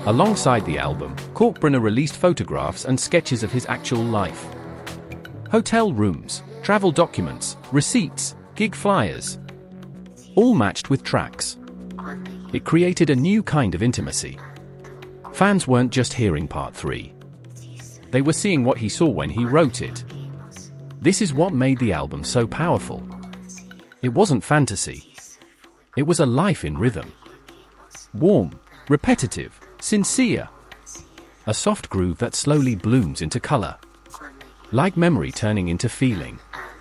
Alongside the album, Kalkbrenner released photographs and sketches of his actual life. Hotel rooms, travel documents, receipts, gig flyers. All matched with tracks. It created a new kind of intimacy. Fans weren't just hearing part 3. They were seeing what he saw when he wrote it. This is what made the album so powerful. It wasn't fantasy. It was a life in rhythm. Warm, repetitive, sincere. A soft groove that slowly blooms into color. Like memory turning into feeling.